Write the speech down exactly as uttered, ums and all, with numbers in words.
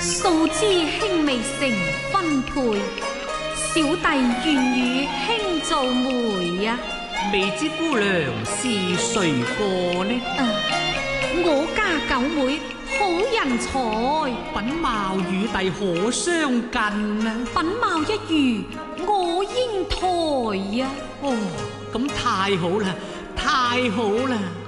素知兄未成婚配，小弟願與兄做媒啊！ 未知姑娘是誰個呢？ 啊，我家九妹好人才， 品貌與弟可相近啊！ 品貌一如我英台啊！ 哦，咁太好啦，太好啦！